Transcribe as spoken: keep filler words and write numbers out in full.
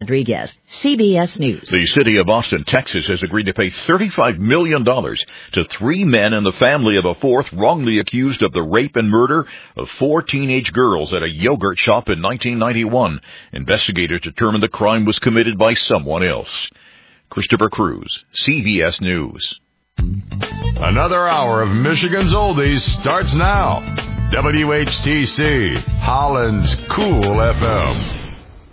Rodriguez, C B S News. The city of Austin, Texas has agreed to pay thirty-five million dollars to three men and the family of a fourth wrongly accused of the rape and murder of four teenage girls at a yogurt shop in nineteen ninety-one. Investigators determined the crime was committed by someone else. Christopher Cruz, C B S News. Another hour of Michigan's Oldies starts now. W H T C, Holland's Cool F M.